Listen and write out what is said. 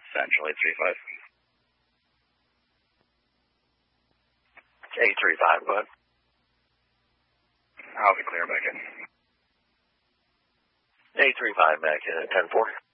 Central 835. 835, go ahead. I'll be clear back in. 835 back in at 10-4.